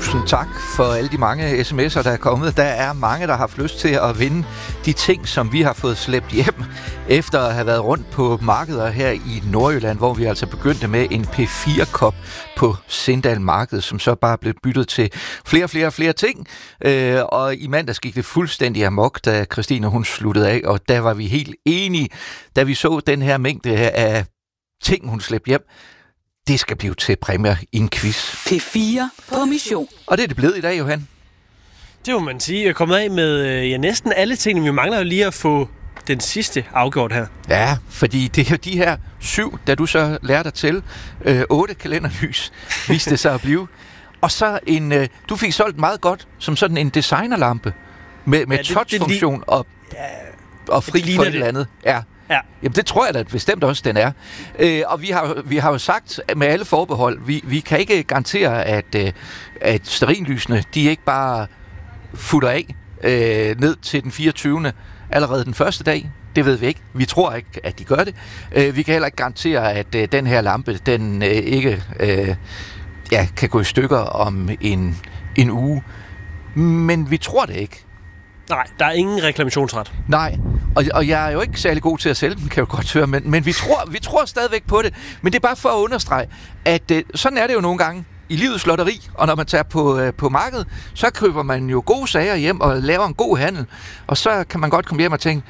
Tusind tak for alle de mange sms'er, der er kommet. Der er mange, der har haft lyst til at vinde de ting, som vi har fået slæbt hjem, efter at have været rundt på markeder her i Nordjylland, hvor vi altså begyndte med en P4-kop på Sindal Marked, som så bare blev byttet til flere ting. Og i mandags gik det fuldstændig amok, da Christine hun sluttede af, og der var vi helt enige, da vi så den her mængde af ting, hun slæbte hjem. Det skal blive til præmier i en quiz. P4 på mission. Og det er det blevet i dag, Johan. Det må man sige. Jeg er kommet af med næsten alle tingene. Vi mangler jo lige at få den sidste afgjort her. Ja, fordi det er jo de her 7, da du så lærte dig til. 8 kalenderlys viste det sig at blive. Og så du fik solgt meget godt som sådan en designerlampe med touch-funktion og fri for et eller andet. Ja. Jamen, det tror jeg da bestemt også, den er. Og vi har jo sagt med alle forbehold, vi kan ikke garantere, at stearinlysene, de ikke bare futter af ned til den 24. allerede den første dag. Det ved vi ikke. Vi tror ikke, at de gør det. Vi kan heller ikke garantere, at den her lampe, den ikke kan gå i stykker om en uge. Men vi tror det ikke. Nej, der er ingen reklamationsret. Nej, og jeg er jo ikke særlig god til at sælge den, kan jeg jo godt høre, men vi tror stadigvæk på det. Men det er bare for at understrege, at sådan er det jo nogle gange i livets lotteri, og når man tager på markedet, så køber man jo gode sager hjem og laver en god handel, og så kan man godt komme hjem og tænke,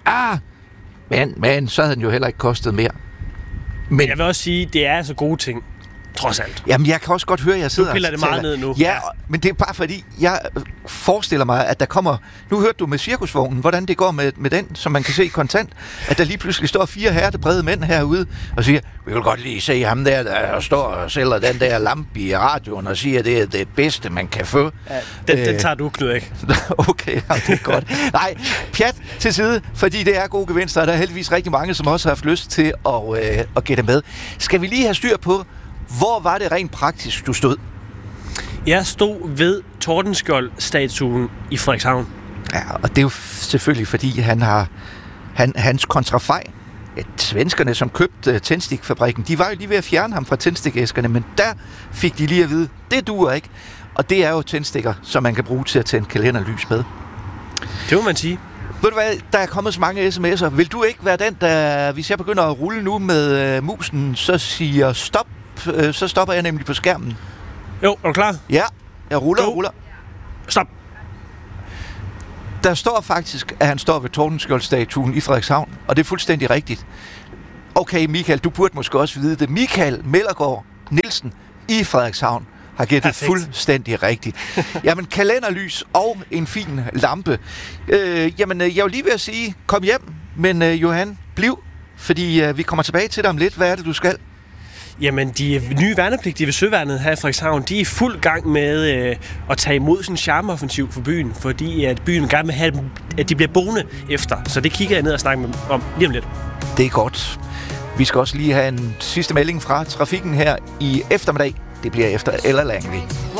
men så havde den jo heller ikke kostet mere. Men jeg vil også sige, det er altså gode ting. Trods alt. Jamen, jeg kan også godt høre, at jeg sidder og piller det meget ned nu. Ja, men det er bare fordi, jeg forestiller mig, at der kommer... Nu hørte du med cirkusvognen, hvordan det går med den, som man kan se kontant, at der lige pludselig står 4 hertebrede mænd herude og siger, vi vil godt lige se ham der står og sælger den der lampe i radioen og siger, at det er det bedste, man kan få. Ja, den tager du, Knud, ikke? Okay, ja, det er godt. Nej, pjat til side, fordi det er gode gevinster, og der er heldigvis rigtig mange, som også har haft lyst til at gætte med. Skal vi lige have styr på, hvor var det rent praktisk, du stod? Jeg stod ved Tordenskjold-statuen i Frederikshavn. Ja, og det er jo selvfølgelig, fordi hans kontrafej, svenskerne, som købte tændstikfabrikken, de var jo lige ved at fjerne ham fra tændstikæskerne, men der fik de lige at vide, det duer ikke. Og det er jo tændstikker, som man kan bruge til at tænde kalenderlys med. Det må man sige. Ved du hvad, der er kommet så mange sms'er. Vil du ikke være den, der, hvis jeg begynder at rulle nu med musen, så siger stop? Så stopper jeg nemlig på skærmen. Jo, er du klar? Ja, jeg ruller. Stop. Der står faktisk, at han står ved Tordenskjold-statuen i Frederikshavn, og det er fuldstændig rigtigt. Okay, Michael, du burde måske også vide det. Michael Mellergaard Nielsen i Frederikshavn har gættet fuldstændig rigtigt. Jamen, kalenderlys og en fin lampe. Jeg er jo lige ved at sige, kom hjem, men Johan, bliv, fordi vi kommer tilbage til dig om lidt. Hvad er det, du skal? Jamen, de nye værnepligtige ved Søværnet her i Frederikshavn, de er i fuld gang med at tage imod sådan en charmeoffensiv for byen, fordi at byen gerne vil have, at de bliver boende efter. Så det kigger jeg ned og snakker om lige om lidt. Det er godt. Vi skal også lige have en sidste melding fra trafikken her i eftermiddag. Det bliver efter Ella Langley.